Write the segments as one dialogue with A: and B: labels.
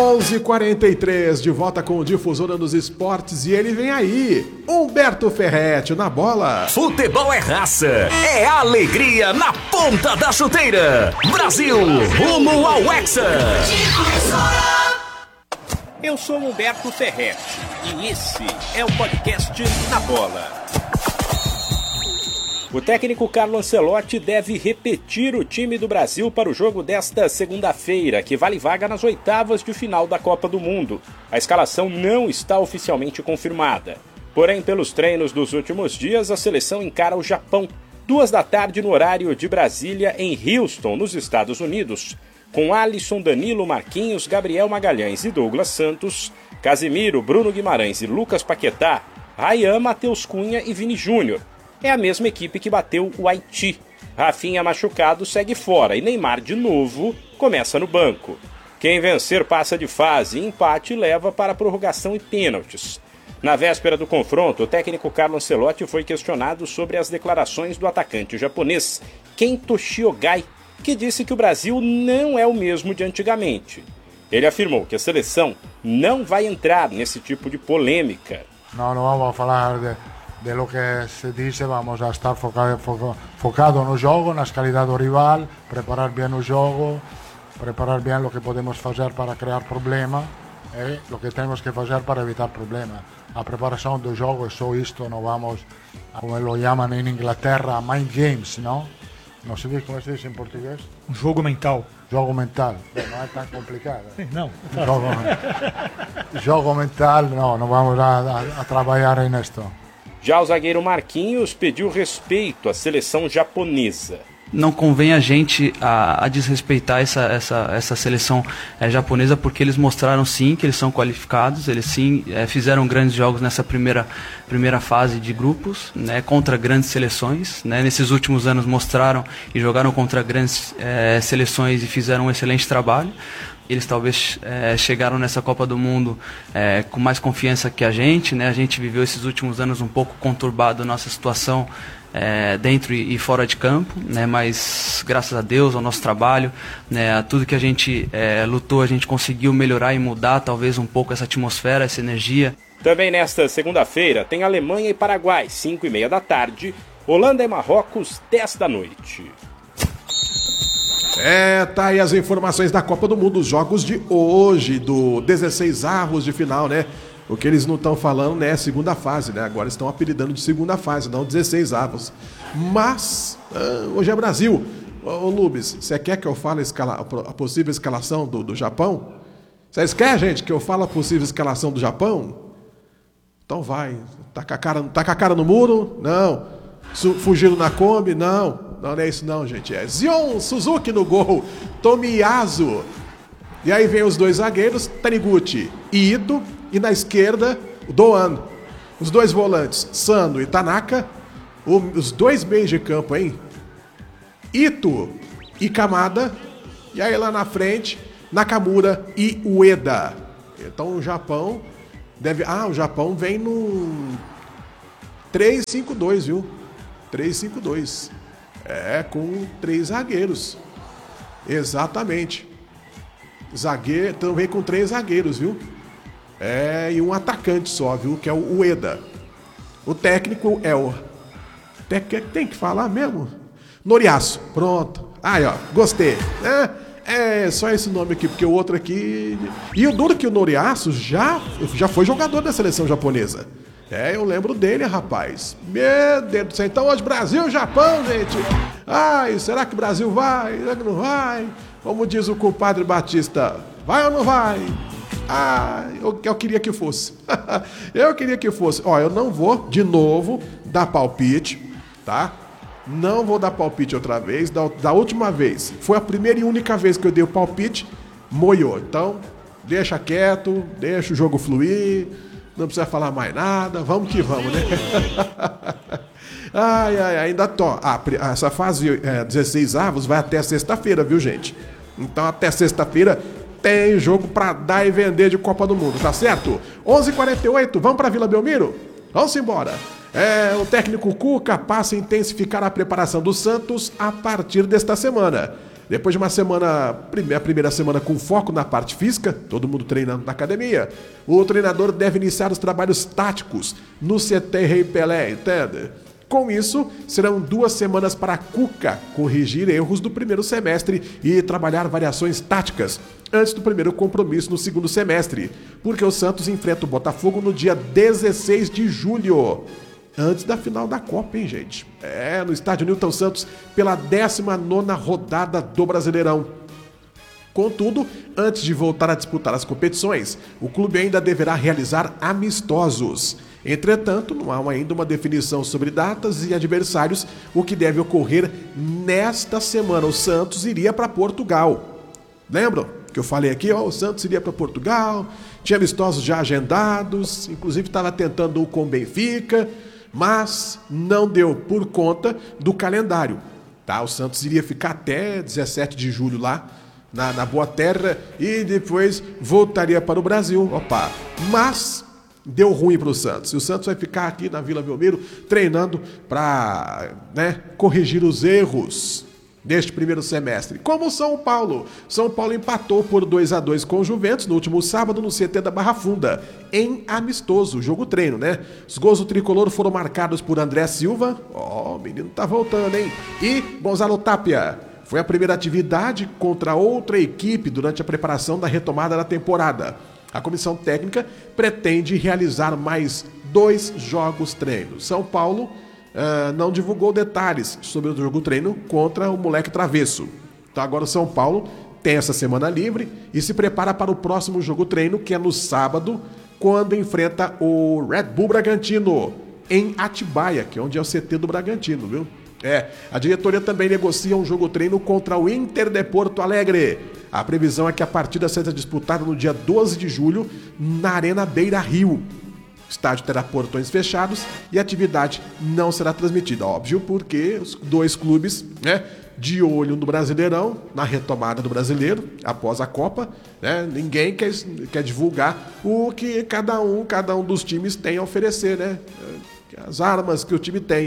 A: 11h43, de volta com o Difusora dos Esportes, e ele vem aí, Humberto Ferretti na bola.
B: Futebol é raça, é alegria na ponta da chuteira. Brasil, rumo ao Hexa.
C: Eu sou Humberto Ferretti e esse é o podcast Na Bola. O técnico Carlo Ancelotti deve repetir o time do Brasil para o jogo desta segunda-feira, que vale vaga nas oitavas de final da Copa do Mundo. A escalação não está oficialmente confirmada. Porém, pelos treinos dos últimos dias, a seleção encara o Japão, 14h no horário de Brasília, em Houston, nos Estados Unidos, com Alisson, Danilo, Marquinhos, Gabriel Magalhães e Douglas Santos, Casemiro, Bruno Guimarães e Lucas Paquetá, Ryan, Matheus Cunha e Vini Júnior. É a mesma equipe que bateu o Haiti. Rafinha machucado segue fora e Neymar de novo começa no banco. Quem vencer passa de fase e empate leva para prorrogação e pênaltis. Na véspera do confronto, o técnico Carlo Ancelotti foi questionado sobre as declarações do atacante japonês Kento Shiogai, que disse que o Brasil não é o mesmo de antigamente. Ele afirmou que a seleção não vai entrar nesse tipo de polêmica.
D: Não vamos falar de lo que se dice, vamos a estar focado no jogo, na qualidade do rival, preparar bem o jogo, preparar bem o que podemos fazer para criar problema e o que temos que fazer para evitar problema. A preparação do jogo é só isto, não vamos, como lo chamam em Inglaterra, mind games, não? Não sei como se diz em português.
E: Um jogo mental.
D: Jogo mental, não é tão complicado.
E: Não.
D: Jogo mental, não vamos a trabalhar nisto.
C: Já o zagueiro Marquinhos pediu respeito à seleção japonesa.
F: Não convém a gente a desrespeitar essa seleção japonesa, porque eles mostraram sim que eles são qualificados, eles sim fizeram grandes jogos nessa primeira fase de grupos, né, contra grandes seleções, né, nesses últimos anos mostraram e jogaram contra grandes seleções e fizeram um excelente trabalho. Eles talvez chegaram nessa Copa do Mundo com mais confiança que a gente, né? A gente viveu esses últimos anos um pouco conturbado nossa situação dentro e fora de campo, né? Mas graças a Deus, ao nosso trabalho, né? A tudo que a gente lutou, a gente conseguiu melhorar e mudar talvez um pouco essa atmosfera, essa energia.
C: Também nesta segunda-feira tem Alemanha e Paraguai, 5h30 da tarde, Holanda e Marrocos, 10 da noite.
A: Tá aí as informações da Copa do Mundo, os jogos de hoje, do 16avos de final, né? O que eles não estão falando, né, é segunda fase, né? Agora estão apelidando de segunda fase, não 16avos. Mas, hoje é Brasil. Ô Lubes, você quer que eu fale a possível escalação do Japão? Vocês querem, gente, que eu fale a possível escalação do Japão? Então vai. Tá com a cara no muro? Não. Fugindo na Kombi? Não. Não é isso não, gente. É Zion Suzuki no gol. Tomiyasu. E aí vem os dois zagueiros, Taniguchi e Ito. E na esquerda, o Doan. Os dois volantes, Sano e Tanaka. Os dois meios de campo, hein? Ito e Kamada. E aí lá na frente, Nakamura e Ueda. Então o Japão deve... o Japão vem no 3-5-2, viu? 3-5-2. Com 3 zagueiros. Exatamente. Então vem com 3 zagueiros, viu? E um atacante só, viu? Que é o Ueda. O técnico é o... Tem que falar mesmo? Noriaço. Pronto. Aí, ó. Gostei. É só esse nome aqui, porque o outro aqui... E o duro que o Noriaço já foi jogador da seleção japonesa. Eu lembro dele, rapaz. Meu Deus do céu. Então hoje Brasil e Japão, gente. Será que o Brasil vai? Será que não vai? Como diz o compadre Batista, vai ou não vai? Eu queria que fosse. Eu queria que fosse. Eu não vou, de novo, dar palpite, tá? Não vou dar palpite outra vez. Da última vez, foi a primeira e única vez que eu dei o palpite, moiou. Então, deixa quieto, deixa o jogo fluir. Não precisa falar mais nada, vamos que vamos, né? Ainda tô. Essa fase 16avos vai até sexta-feira, viu, gente? Então até sexta-feira tem jogo pra dar e vender de Copa do Mundo, tá certo? 11h48, vamos pra Vila Belmiro? Vamos embora. O técnico Cuca passa a intensificar a preparação do Santos a partir desta semana. Depois de uma semana, a primeira semana com foco na parte física, todo mundo treinando na academia, o treinador deve iniciar os trabalhos táticos no CT Rei Pelé, entende? Com isso, serão 2 semanas para Cuca corrigir erros do primeiro semestre e trabalhar variações táticas antes do primeiro compromisso no segundo semestre, porque o Santos enfrenta o Botafogo no dia 16 de julho, antes da final da Copa, hein, gente? No estádio Newton Santos, pela 19ª rodada do Brasileirão. Contudo, antes de voltar a disputar as competições, o clube ainda deverá realizar amistosos. Entretanto, não há ainda uma definição sobre datas e adversários, o que deve ocorrer nesta semana. O Santos iria para Portugal. Lembram que eu falei aqui? O Santos iria para Portugal, tinha amistosos já agendados, inclusive estava tentando um com o Benfica, mas não deu por conta do calendário. Tá? O Santos iria ficar até 17 de julho lá, na Boa Terra, e depois voltaria para o Brasil. Mas deu ruim para o Santos. E o Santos vai ficar aqui na Vila Belmiro treinando para corrigir os erros deste primeiro semestre. Como o São Paulo. São Paulo empatou por 2-2 com o Juventus no último sábado no CT da Barra Funda, em amistoso, jogo treino, né? Os gols do tricolor foram marcados por André Silva, o menino tá voltando, hein? E Gonzalo Tapia. Foi a primeira atividade contra outra equipe durante a preparação da retomada da temporada. A comissão técnica pretende realizar mais 2 jogos treinos. São Paulo não divulgou detalhes sobre o jogo treino contra o moleque travesso. Então agora o São Paulo tem essa semana livre e se prepara para o próximo jogo treino, que é no sábado, quando enfrenta o Red Bull Bragantino, em Atibaia, que é onde é o CT do Bragantino, viu? A diretoria também negocia um jogo treino contra o Inter de Porto Alegre. A previsão é que a partida seja disputada no dia 12 de julho na Arena Beira Rio. O estádio terá portões fechados e a atividade não será transmitida. Óbvio, porque os 2 clubes, de olho no Brasileirão, na retomada do Brasileiro, após a Copa, ninguém quer divulgar o que cada um dos times tem a oferecer, as armas que o time tem,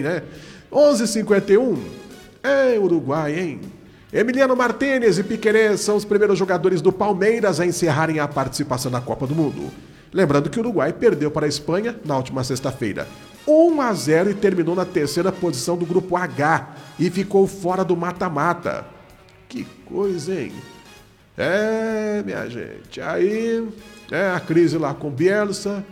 A: 11h51, Uruguai, hein? Emiliano Martínez e Piquerez são os primeiros jogadores do Palmeiras a encerrarem a participação na Copa do Mundo. Lembrando que o Uruguai perdeu para a Espanha na última sexta-feira, 1-0, e terminou na 3ª posição do grupo H e ficou fora do mata-mata. Que coisa, hein? Minha gente, aí a crise lá com Bielsa,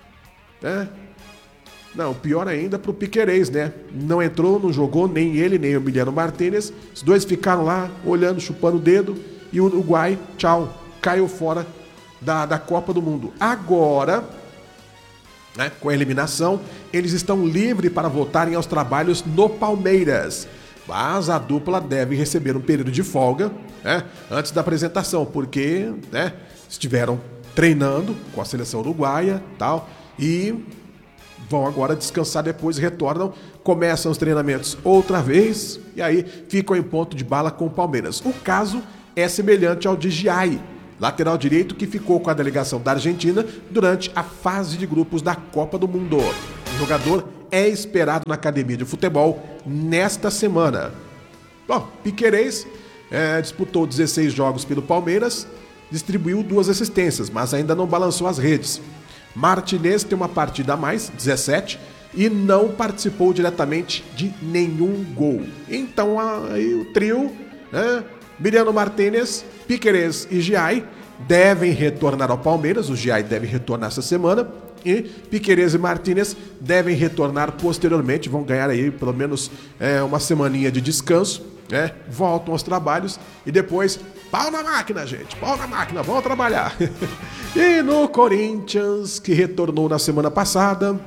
A: Não, pior ainda pro Piquerez, Não entrou, não jogou, nem ele, nem o Emiliano Martínez. Os 2 ficaram lá, olhando, chupando o dedo. E o Uruguai, tchau, caiu fora da Copa do Mundo. Agora, com a eliminação, eles estão livres para voltarem aos trabalhos no Palmeiras. Mas a dupla deve receber um período de folga, antes da apresentação, porque estiveram treinando com a seleção uruguaia tal, e vão agora descansar, depois retornam, começam os treinamentos outra vez e aí ficam em ponto de bala com o Palmeiras. O caso é semelhante ao de Giai, lateral direito que ficou com a delegação da Argentina durante a fase de grupos da Copa do Mundo. O jogador é esperado na academia de futebol nesta semana. Piquerez disputou 16 jogos pelo Palmeiras, distribuiu 2 assistências, mas ainda não balançou as redes. Martinez tem uma partida a mais, 17, e não participou diretamente de nenhum gol. Então aí o trio, Emiliano Martínez, Piquerez e Giai devem retornar ao Palmeiras. O Giai deve retornar essa semana e Piquerez e Martínez devem retornar posteriormente. Vão ganhar aí pelo menos uma semaninha de descanso, voltam aos trabalhos e depois pau na máquina, gente, pau na máquina, vamos trabalhar. E no Corinthians, que retornou na semana passada,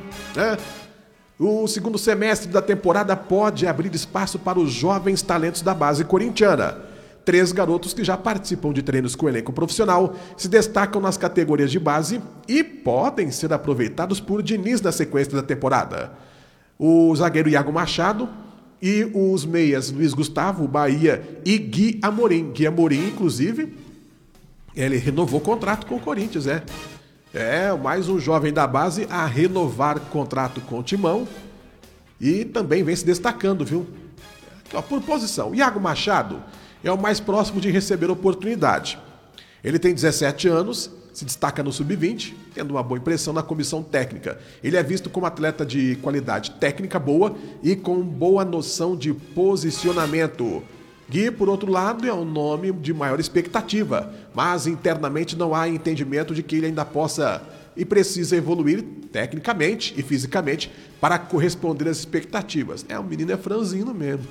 A: o segundo semestre da temporada pode abrir espaço para os jovens talentos da base corintiana. 3 garotos que já participam de treinos com o elenco profissional se destacam nas categorias de base e podem ser aproveitados por Diniz na sequência da temporada. O zagueiro Iago Machado e os meias Luiz Gustavo, Bahia e Gui Amorim. Gui Amorim, inclusive, ele renovou o contrato com o Corinthians, mais um jovem da base a renovar contrato com o Timão e também vem se destacando, viu? Por posição, Iago Machado, é o mais próximo de receber oportunidade. Ele tem 17 anos, se destaca no sub-20, tendo uma boa impressão na comissão técnica. Ele é visto como atleta de qualidade técnica boa e com boa noção de posicionamento. Gui, por outro lado, é um nome de maior expectativa, mas internamente não há entendimento de que ele ainda possa e precisa evoluir tecnicamente e fisicamente para corresponder às expectativas. O menino é franzino mesmo.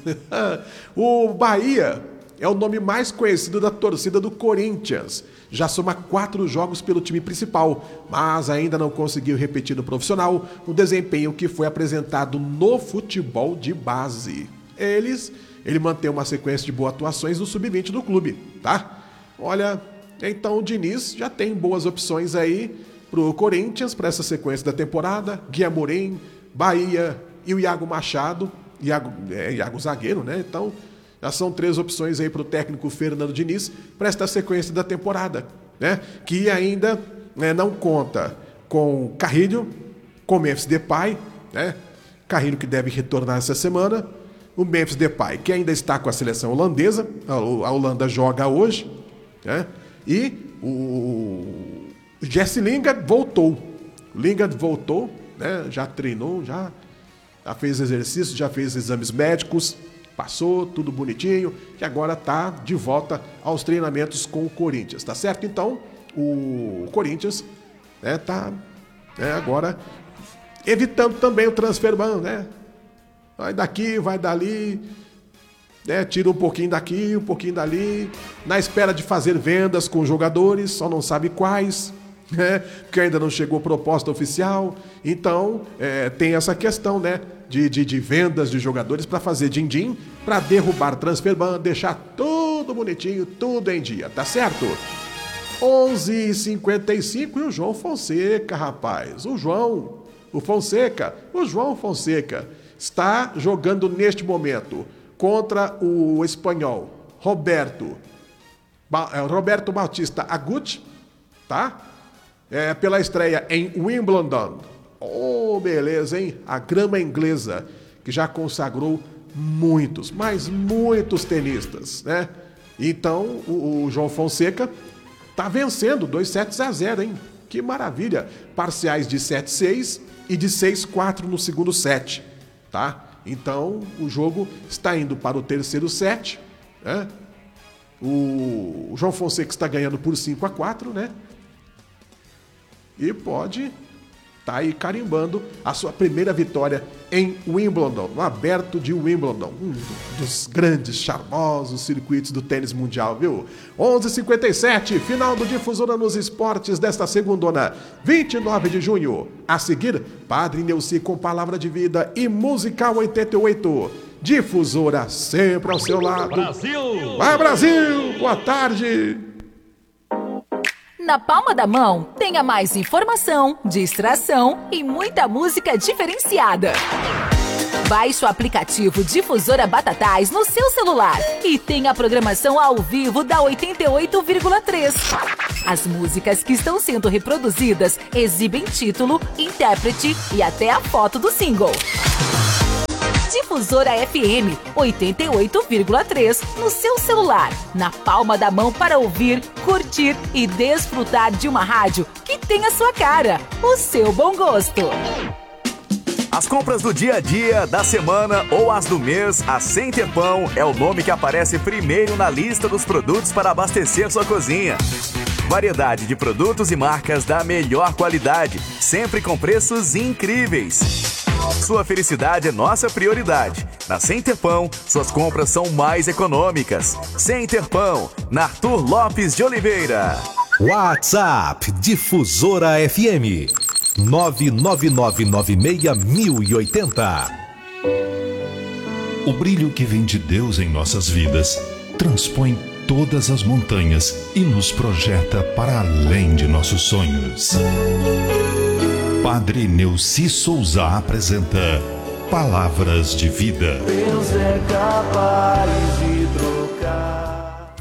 A: O Bahia é o nome mais conhecido da torcida do Corinthians. Já soma 4 jogos pelo time principal, mas ainda não conseguiu repetir no profissional o desempenho que foi apresentado no futebol de base. Ele mantém uma sequência de boas atuações no sub-20 do clube, tá? Olha, então o Diniz já tem boas opções aí pro Corinthians para essa sequência da temporada. Gui Amorim, Bahia e o Iago Machado. Iago zagueiro, né? Então, já são 3 opções aí pro técnico Fernando Diniz para esta sequência da temporada, né? Que ainda não conta com Carrilho, com Memphis Depay, né? Carrilho que deve retornar essa semana. O Memphis Depay, que ainda está com a seleção holandesa, a Holanda joga hoje, né? E o Jesse Lingard voltou. Lingard voltou, né? Já treinou, já fez exercício, já fez exames médicos, passou tudo bonitinho, que agora está de volta aos treinamentos com o Corinthians, tá certo? Então, o Corinthians está agora evitando também o transfer ban, né? Vai daqui, vai dali, né? Tira um pouquinho daqui, um pouquinho dali, na espera de fazer vendas com jogadores, só não sabe quais, né? Porque ainda não chegou proposta oficial. Então, tem essa questão, né? De vendas de jogadores para fazer din-din, para derrubar transfer ban, deixar tudo bonitinho, tudo em dia, tá certo? 11h55 e o João Fonseca, rapaz. O João Fonseca está jogando neste momento contra o espanhol Roberto Bautista Agut, tá? Pela estreia em Wimbledon. Oh, beleza, hein? A grama inglesa, que já consagrou muitos, mas muitos tenistas, né? Então, o João Fonseca tá vencendo 2-0, hein? Que maravilha! Parciais de 7-6 e de 6-4 no segundo set, tá? Então, o jogo está indo para o terceiro set, né? O João Fonseca está ganhando por 5-4, né? E pode estar aí carimbando a sua primeira vitória em Wimbledon, no Aberto de Wimbledon, um dos grandes, charmosos circuitos do tênis mundial, viu? 11h57, final do Difusora nos Esportes desta segundona, 29 de junho. A seguir, Padre Neuci com Palavra de Vida e Musical 88. Difusora sempre ao seu lado.
B: Brasil!
A: Vai, Brasil! Boa tarde!
E: Na palma da mão, tenha mais informação, distração e muita música diferenciada. Baixe o aplicativo Difusora Batatais no seu celular e tenha a programação ao vivo da 88,3. As músicas que estão sendo reproduzidas exibem título, intérprete e até a foto do single. Difusora FM 88,3 no seu celular, na palma da mão para ouvir, curtir e desfrutar de uma rádio que tem a sua cara, o seu bom gosto.
B: As compras do dia a dia, da semana ou as do mês, a Center Pão é o nome que aparece primeiro na lista dos produtos para abastecer sua cozinha. Variedade de produtos e marcas da melhor qualidade, sempre com preços incríveis. Sua felicidade é nossa prioridade. Na Center Pão, suas compras são mais econômicas. Center Pão, na Arthur Lopes de Oliveira.
G: WhatsApp Difusora FM 999961080.
H: O brilho que vem de Deus em nossas vidas transpõe todas as montanhas e nos projeta para além de nossos sonhos. Padre Neuci Souza apresenta Palavras de Vida.
I: Deus é capaz de trocar.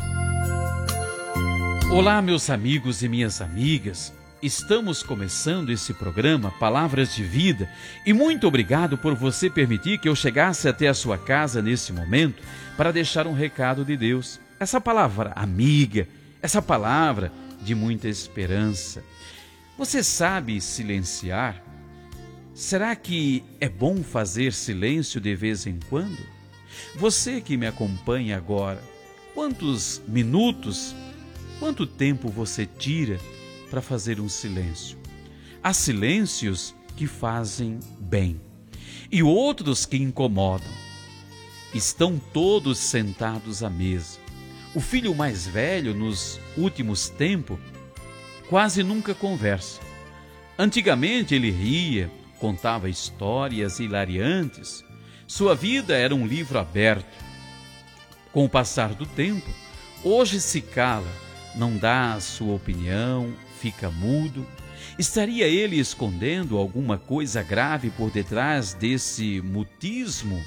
J: Olá, meus amigos e minhas amigas. Estamos começando esse programa Palavras de Vida e muito obrigado por você permitir que eu chegasse até a sua casa nesse momento para deixar um recado de Deus. essa palavra amiga, essa palavra de muita esperança. Você sabe silenciar? Será que é bom fazer silêncio de vez em quando? Você que me acompanha agora, quantos minutos, quanto tempo você tira para fazer um silêncio? Há silêncios que fazem bem e outros que incomodam. Estão todos sentados à mesa. O filho mais velho, nos últimos tempos, quase nunca conversa. Antigamente ele ria, contava histórias hilariantes. Sua vida era um livro aberto. Com o passar do tempo, hoje se cala, não dá a sua opinião, fica mudo. Estaria ele escondendo alguma coisa grave por detrás desse mutismo?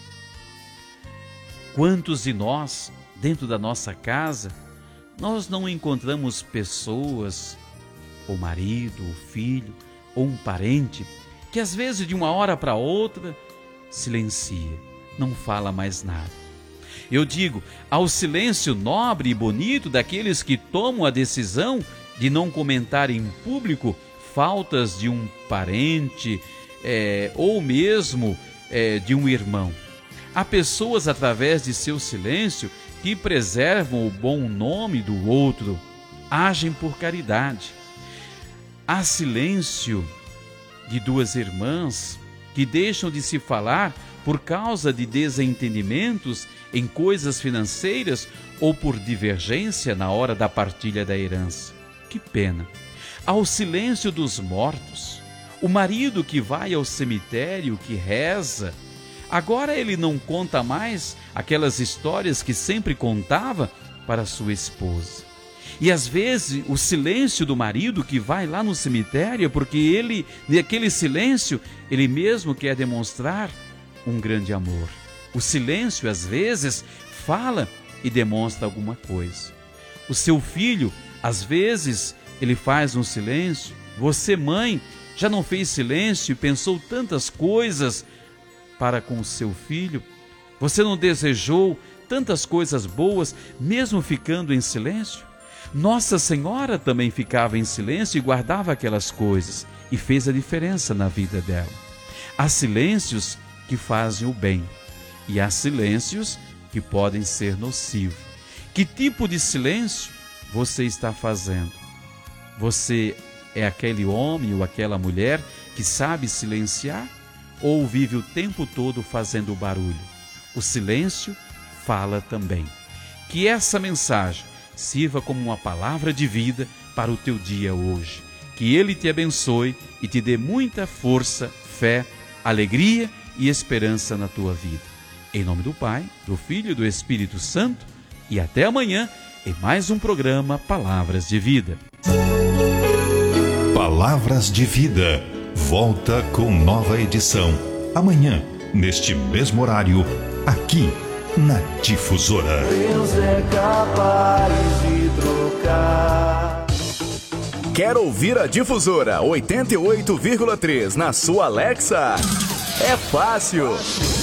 J: Quantos de nós, dentro da nossa casa, nós não encontramos pessoas, o marido, o filho ou um parente, que às vezes de uma hora para outra silencia, não fala mais nada. Eu digo, ao silêncio nobre e bonito daqueles que tomam a decisão de não comentar em público faltas de um parente ou mesmo de um irmão. Há pessoas, através de seu silêncio, que preservam o bom nome do outro, agem por caridade. Há silêncio de duas irmãs que deixam de se falar por causa de desentendimentos em coisas financeiras ou por divergência na hora da partilha da herança. Que pena! Ao silêncio dos mortos, o marido que vai ao cemitério, que reza, agora ele não conta mais aquelas histórias que sempre contava para sua esposa. E às vezes o silêncio do marido que vai lá no cemitério, porque ele, naquele silêncio, ele mesmo quer demonstrar um grande amor. O silêncio às vezes fala e demonstra alguma coisa. O seu filho, às vezes, ele faz um silêncio. Você, mãe, já não fez silêncio e pensou tantas coisas para com o seu filho? Você não desejou tantas coisas boas, mesmo ficando em silêncio? Nossa Senhora também ficava em silêncio e guardava aquelas coisas, e fez a diferença na vida dela. Há silêncios que fazem o bem, e há silêncios que podem ser nocivos. Que tipo de silêncio você está fazendo? Você é aquele homem ou aquela mulher que sabe silenciar? Ou vive o tempo todo fazendo barulho? O silêncio fala também. Que essa mensagem sirva como uma palavra de vida para o teu dia hoje. Que Ele te abençoe e te dê muita força, fé, alegria e esperança na tua vida. Em nome do Pai, do Filho e do Espírito Santo. E até amanhã em mais um programa Palavras de Vida.
H: Palavras de Vida. Volta com nova edição. Amanhã, neste mesmo horário, aqui na Difusora.
I: Deus é capaz de trocar.
B: Quer ouvir a Difusora 88,3 na sua Alexa? É fácil!